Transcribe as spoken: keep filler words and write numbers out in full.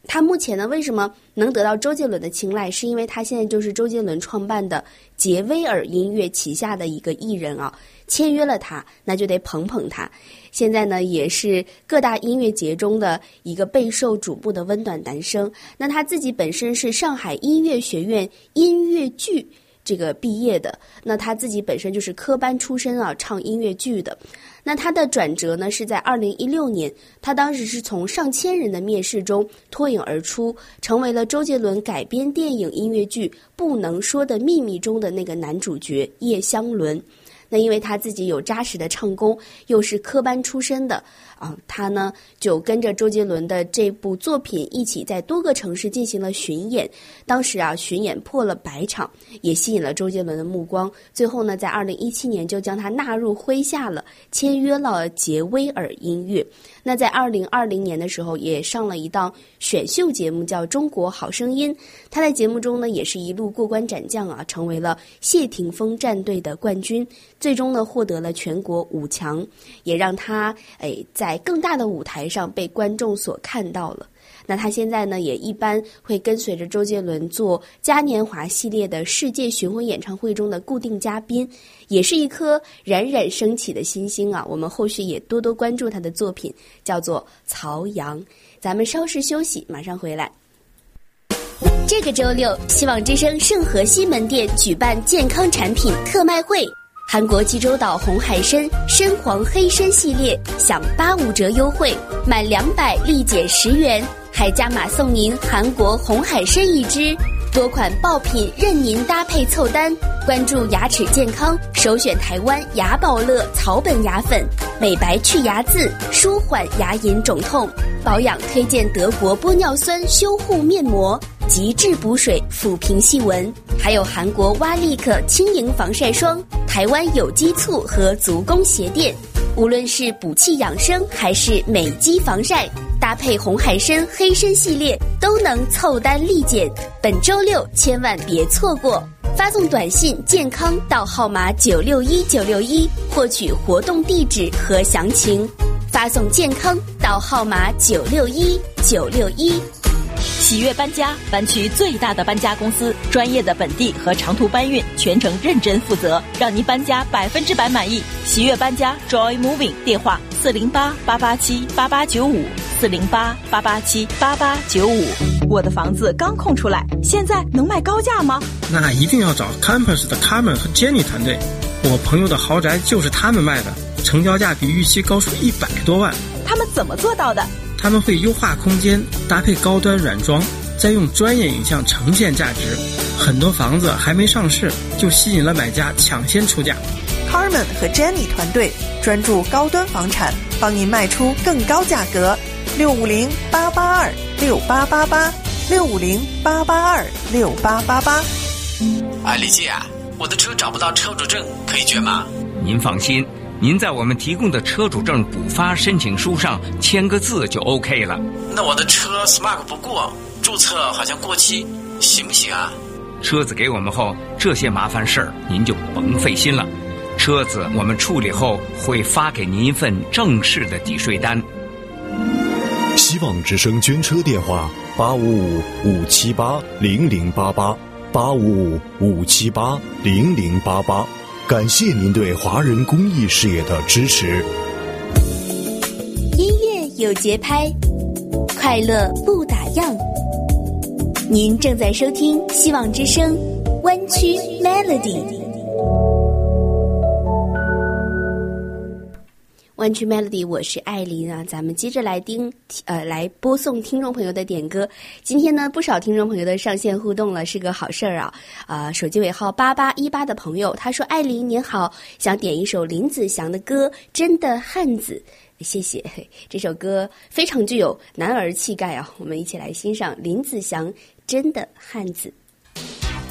他目前呢，为什么能得到周杰伦的青睐，是因为他现在就是周杰伦创办的杰威尔音乐旗下的一个艺人啊，签约了他，那就得捧捧他。现在呢，也是各大音乐节中的一个备受瞩目的温暖男生。那他自己本身是上海音乐学院音乐剧这个毕业的，那他自己本身就是科班出身啊，唱音乐剧的。那他的转折呢，是在二零一六年，他当时是从上千人的面试中脱颖而出，成为了周杰伦改编电影音乐剧《不能说的秘密》中的那个男主角叶湘伦。那因为他自己有扎实的唱功，又是科班出身的啊，他呢就跟着周杰伦的这部作品一起在多个城市进行了巡演。当时啊，巡演破了百场，也吸引了周杰伦的目光。最后呢，在二零一七年就将他纳入麾下了，签约了杰威尔音乐。那在二零二零年的时候，也上了一档选秀节目，叫《中国好声音》。他在节目中呢，也是一路过关斩将啊，成为了谢霆锋战队的冠军。最终呢，获得了全国五强，也让他哎在更大的舞台上被观众所看到了。那他现在呢，也一般会跟随着周杰伦做嘉年华系列的世界巡回演唱会中的固定嘉宾，也是一颗冉冉升起的新星啊！我们后续也多多关注他的作品，叫做曹阳。咱们稍事休息，马上回来。这个周六，希望之声盛和西门店举办健康产品特卖会。韩国济州岛红海参深黄黑参系列享八五折优惠，满两百立减十元，还加码送您韩国红海参一支。多款爆品任您搭配凑单，关注牙齿健康，首选台湾牙宝乐草本牙粉，美白去牙渍，舒缓牙龈肿痛。保养推荐德国玻尿酸修护面膜，极致补水抚平细纹，还有韩国蛙力克轻盈防晒霜，台湾有机醋和足弓鞋垫。无论是补气养生还是美肌防晒，搭配红海参黑参系列都能凑单立减。本周六千万别错过，发送短信健康到号码九六一九六一获取活动地址和详情，发送健康到号码九六一九六一。 喜悦搬家，湾区最大的搬家公司，专业的本地和长途搬运，全程认真负责，让您搬家百分之百满意。喜悦搬家 Joy Moving 电话四零八八八七八八九五四零八八八七八八九五。我的房子刚空出来，现在能卖高价吗？ 那一定要找 Campus 的 Carmen 和 Jenny 团队，我朋友的豪宅就是他们卖的，成交价比预期高出一百多万。 他们怎么做到的？ 他们会优化空间，搭配高端软装，再用专业影像呈现价值。很多房子还没上市，就吸引了买家抢先出价。 Carmen 和 Jenny 团队专注高端房产，帮您卖出更高价格。六五零八八二六八八八，六五零八八二六八八八。 哎，李姐啊，我的车找不到车主证，可以捐吗？ 您放心，您在我们提供的车主证补发申请书上签个字就 OK 了。 那我的车 Smart 不过，注册好像过期，行不行啊？ 车子给我们后，这些麻烦事儿您就甭费心了。车子我们处理后会发给您一份正式的抵税单。 希望之声捐车电话八五五五七八零零八八八五五五七八零零八八。感谢您对华人公益事业的支持。 音乐有节拍，快乐不打烊。您正在收听希望之声湾区 Melody。湾区 Melody， 我是艾琳啊，咱们接着来听呃来播送听众朋友的点歌。今天呢，不少听众朋友的上线互动了，是个好事儿啊！啊、呃，手机尾号八八一八的朋友他说：“艾琳您好，想点一首林子祥的歌《真的汉子》。”谢谢，这首歌非常具有男儿气概啊！我们一起来欣赏林子祥《真的汉子》。